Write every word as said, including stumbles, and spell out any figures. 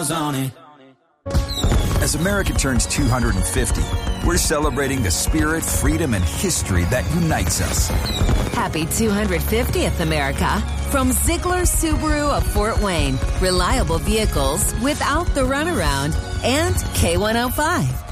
on it. As America turns two hundred fifty, we're celebrating the spirit, freedom, and history that unites us. Happy two hundred fiftieth, America. From Ziegler Subaru of Fort Wayne. Reliable vehicles without the runaround. And K one oh five.